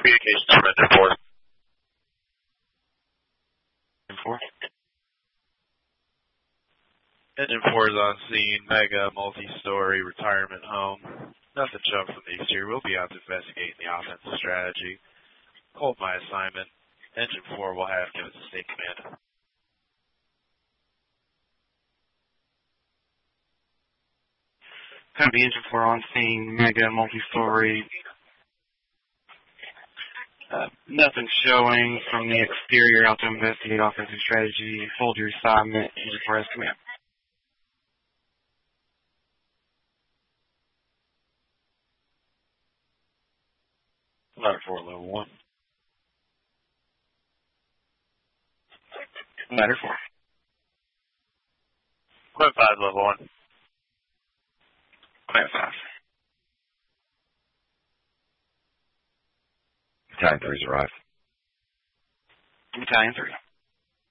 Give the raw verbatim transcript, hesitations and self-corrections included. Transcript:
Communications from Engine four. Engine four. Engine four is on scene, mega multi-story retirement home. Nothing shown from the exterior. We'll be out to investigate the offensive strategy. Hold my assignment. Engine four will have given to state command. Copy, Engine four on scene, mega multi-story. Uh, nothing showing from the exterior. Out to investigate offensive strategy. Hold your assignment. Engine four has command. Ladder four, level one. Ladder four. Quint five, level one. Quint five. Battalion three's arrived. Battalion three.